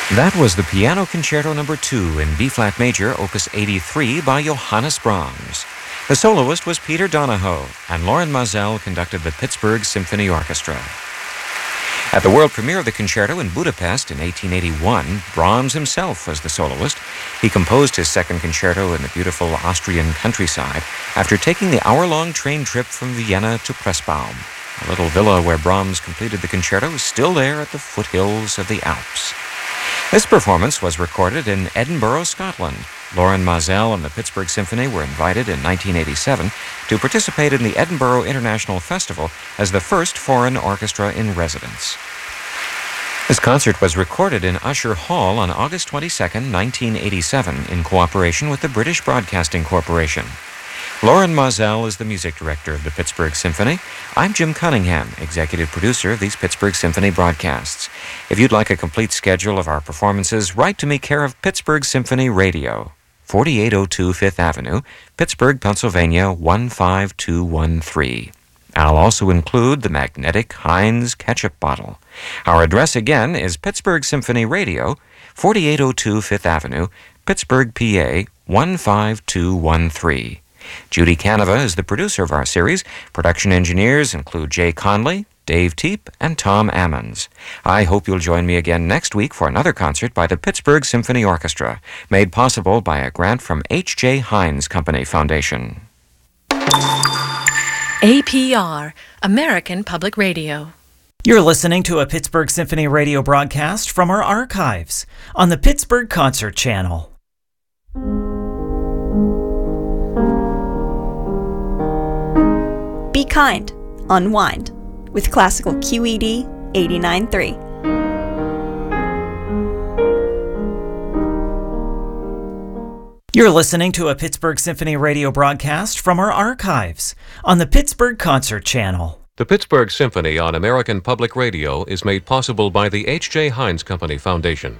That was the Piano Concerto No. 2 in B-flat major, Opus 83 by Johannes Brahms. The soloist was Peter Donahoe, and Loren Maazel conducted the Pittsburgh Symphony Orchestra. At the world premiere of the concerto in Budapest in 1881, Brahms himself was the soloist. He composed his second concerto in the beautiful Austrian countryside after taking the hour-long train trip from Vienna to Pressbaum. A little villa where Brahms completed the concerto is still there at the foothills of the Alps. This performance was recorded in Edinburgh, Scotland. Loren Maazel and the Pittsburgh Symphony were invited in 1987 to participate in the Edinburgh International Festival as the first foreign orchestra in residence. This concert was recorded in Usher Hall on August 22, 1987, in cooperation with the British Broadcasting Corporation. Loren Maazel is the music director of the Pittsburgh Symphony. I'm Jim Cunningham, executive producer of these Pittsburgh Symphony broadcasts. If you'd like a complete schedule of our performances, write to me care of Pittsburgh Symphony Radio, 4802 Fifth Avenue, Pittsburgh, Pennsylvania, 15213. I'll also include the magnetic Heinz ketchup bottle. Our address again is Pittsburgh Symphony Radio, 4802 Fifth Avenue, Pittsburgh, PA, 15213. Judy Canova is the producer of our series. Production engineers include Jay Conley, Dave Teep, and Tom Ammons. I hope you'll join me again next week for another concert by the Pittsburgh Symphony Orchestra, made possible by a grant from H.J. Heinz Company Foundation. APR, American Public Radio. You're listening to a Pittsburgh Symphony Radio broadcast from our archives on the Pittsburgh Concert Channel. Be kind, unwind with classical QED 89.3. You're listening to a Pittsburgh Symphony Radio broadcast from our archives on the Pittsburgh Concert Channel. The Pittsburgh Symphony on American Public Radio is made possible by the H.J. Heinz Company Foundation.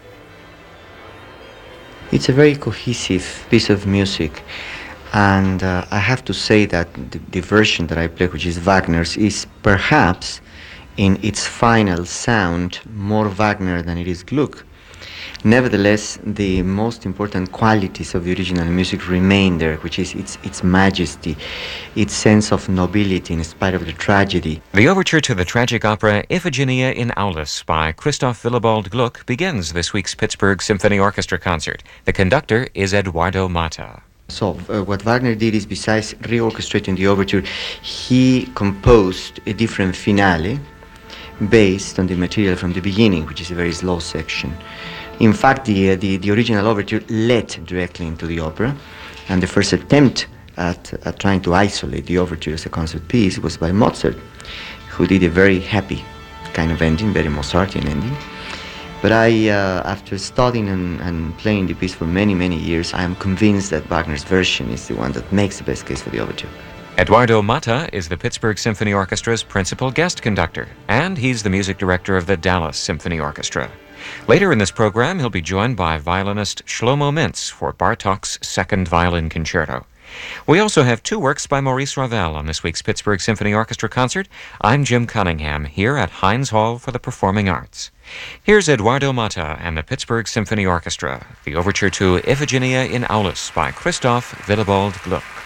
It's a very cohesive piece of music. And I have to say that the version that I play, which is Wagner's, is perhaps in its final sound more Wagner than it is Gluck. Nevertheless, the most important qualities of the original music remain there, which is its majesty, its sense of nobility in spite of the tragedy. The overture to the tragic opera Iphigenia in Aulis by Christoph Willibald Gluck begins this week's Pittsburgh Symphony Orchestra concert. The conductor is Eduardo Mata. So what Wagner did is, besides reorchestrating the overture, he composed a different finale based on the material from the beginning, which is a very slow section. In fact, the original overture led directly into the opera, and the first attempt at trying to isolate the overture as a concert piece was by Mozart, who did a very happy kind of ending, very Mozartian ending. But after studying and playing the piece for many, many years, I am convinced that Wagner's version is the one that makes the best case for the overture. Eduardo Mata is the Pittsburgh Symphony Orchestra's principal guest conductor, and he's the music director of the Dallas Symphony Orchestra. Later in this program, he'll be joined by violinist Shlomo Mintz for Bartók's Second Violin Concerto. We also have two works by Maurice Ravel on this week's Pittsburgh Symphony Orchestra concert. I'm Jim Cunningham, here at Heinz Hall for the Performing Arts. Here's Eduardo Mata and the Pittsburgh Symphony Orchestra, the overture to Iphigenia in Aulis by Christoph Willibald Gluck.